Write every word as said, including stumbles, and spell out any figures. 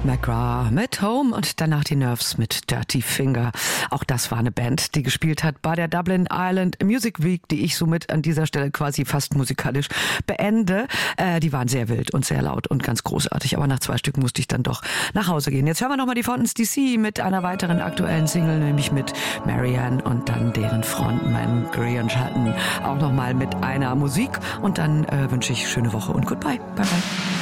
McGrath mit Home und danach die Nerves mit Dirty Finger. Auch das war eine Band, die gespielt hat bei der Dublin Ireland Music Week, die ich somit an dieser Stelle quasi fast musikalisch beende. Äh, die waren sehr wild und sehr laut und ganz großartig, aber nach zwei Stück musste ich dann doch nach Hause gehen. Jetzt hören wir nochmal die Fountains D C mit einer weiteren aktuellen Single, nämlich mit Marianne und dann deren Frontman Grian Shelton auch nochmal mit einer Musik und dann äh, wünsche ich schöne Woche und goodbye. Bye bye.